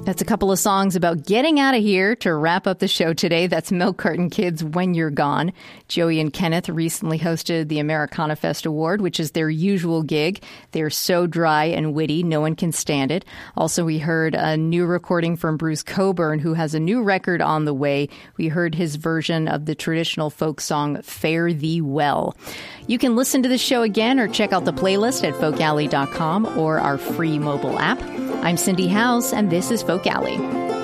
That's a couple of songs about getting out of here to wrap up the show today. That's Milk Carton Kids, When You're Gone. Joey and Kenneth recently hosted the Americana Fest Award, which is their usual gig. They're so dry and witty, no one can stand it. Also, we heard a new recording from Bruce Cockburn, who has a new record on the way. We heard his version of the traditional folk song, Fare Thee Well. You can listen to the show again or check out the playlist at folkalley.com or our free mobile app. I'm Cindy Howes, and this is Folk Alley.